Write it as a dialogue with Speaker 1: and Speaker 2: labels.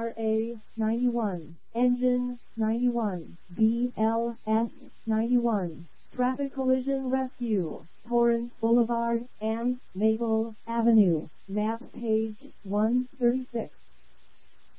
Speaker 1: RA 91, Engine 91, BLS 91. Traffic collision rescue, Torrance Boulevard and Maple Avenue. Map page 136.